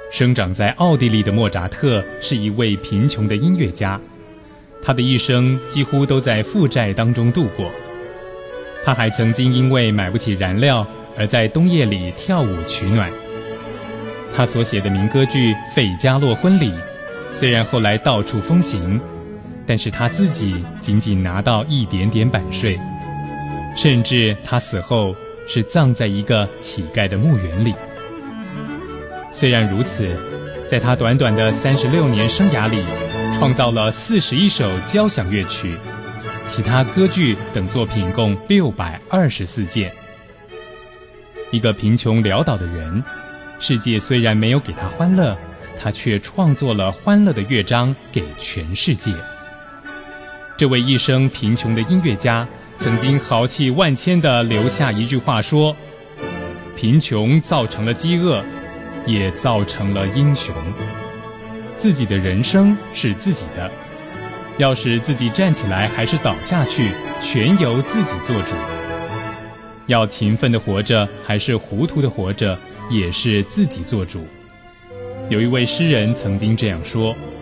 生长在奥地利的莫扎特是一位贫穷的音乐家，他的一生几乎都在负债当中度过。他还曾经因为买不起燃料而在冬夜里跳舞取暖。他所写的民歌剧《费加洛婚礼》虽然后来到处风行，但是他自己仅仅拿到一点点版税，甚至他死后是葬在一个乞丐的墓园里。虽然如此，在他短短的36年生涯里，创造了41首交响乐曲，其他歌剧等作品共624件。一个贫穷潦倒的人，世界虽然没有给他欢乐，他却创作了欢乐的乐章给全世界。这位一生贫穷的音乐家曾经豪气万千地留下一句话说：贫穷造成了饥饿，也造成了英雄。自己的人生是自己的，要使自己站起来还是倒下去，全由自己做主。要勤奋地活着还是糊涂地活着，也是自己做主。有一位诗人曾经这样说：